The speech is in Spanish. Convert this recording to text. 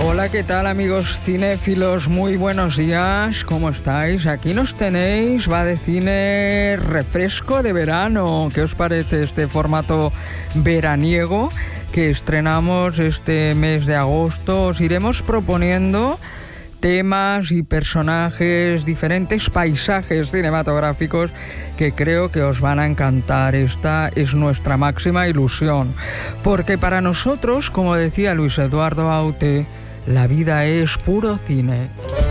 Hola, ¿qué tal, amigos cinéfilos? Muy buenos días, ¿cómo estáis? Aquí nos tenéis, va de cine refresco de verano. ¿Qué os parece este formato veraniego que estrenamos este mes de agosto? Os iremos proponiendo temas y personajes, diferentes paisajes cinematográficos que creo que os van a encantar. Esta es nuestra máxima ilusión, porque para nosotros, como decía Luis Eduardo Aute, la vida es puro cine.